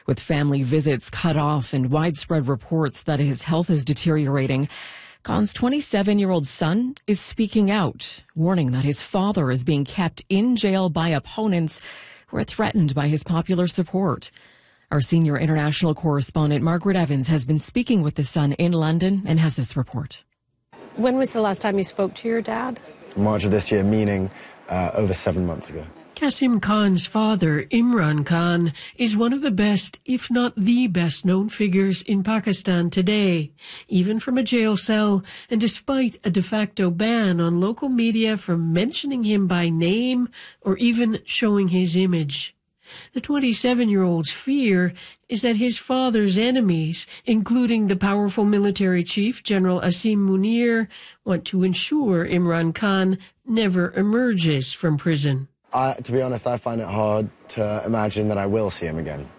With family visits cut off and widespread reports that his health is deteriorating, Khan's 27-year-old son is speaking out, warning that his father is being kept in jail by opponents who are threatened by his popular support. Our senior international correspondent Margaret Evans has been speaking with the son in London and has this report. When was the last time you spoke to your dad? March of this year, meaning over 7 months ago. Qasim Khan's father, Imran Khan, is one of the best, if not the best known figures in Pakistan today, even from a jail cell, and despite a de facto ban on local media from mentioning him by name or even showing his image. The 27-year-old's fear is that his father's enemies, including the powerful military chief, General Asim Munir, want to ensure Imran Khan never emerges from prison. To be honest, I find it hard to imagine that I will see him again.